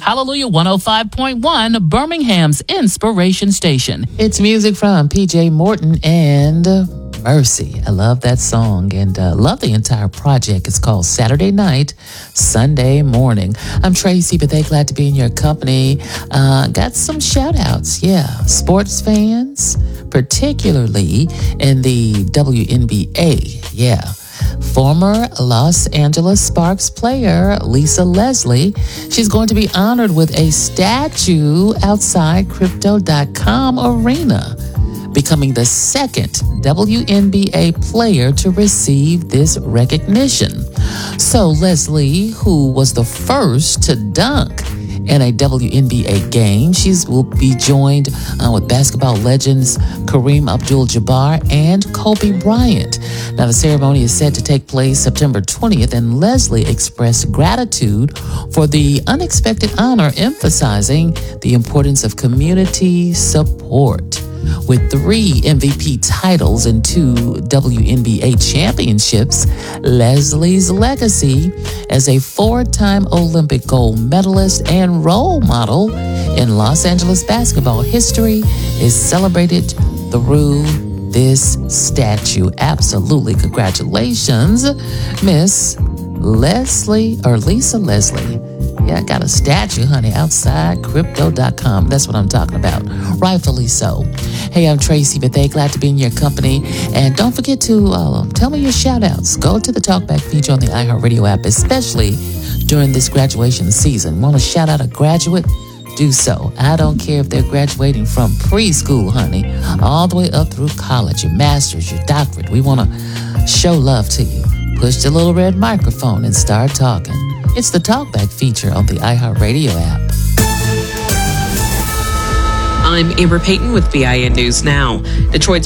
Hallelujah 105.1, Birmingham's Inspiration Station. It's music from PJ Morton and Mercy. I love that song and love the entire project. It's called Saturday Night, Sunday Morning. I'm Tracy Bethea, glad to be in your company. Got some shout outs. Yeah, sports fans, particularly in the WNBA. Yeah. Former Los Angeles Sparks player Lisa Leslie, she's going to be honored with a statue outside Crypto.com Arena, becoming the second WNBA player to receive this recognition. So Leslie, who was the first to dunk in a WNBA game, will be joined with basketball legends Kareem Abdul-Jabbar and Kobe Bryant. Now, the ceremony is set to take place September 20th, and Leslie expressed gratitude for the unexpected honor, emphasizing the importance of community support. With 3 MVP titles and 2 WNBA championships, Leslie's legacy as a 4-time Olympic gold medalist and role model in Los Angeles basketball history is celebrated through this statue. Absolutely. Congratulations, Miss Leslie or Lisa Leslie. Yeah, I got a statue, honey, outside Crypto.com. That's what I'm talking about. Rightfully so. Hey, I'm Tracy Bethea, glad to be in your company. And don't forget to tell me your shout-outs. Go to the Talkback feature on the iHeartRadio app, especially during this graduation season. Want to shout out a graduate? Do so. I don't care if they're graduating from preschool, honey, all the way up through college, your master's, your doctorate. We want to show love to you. Push the little red microphone and start talking. It's the Talkback feature on the iHeartRadio app. I'm Amber Payton with BIN News Now. Detroit's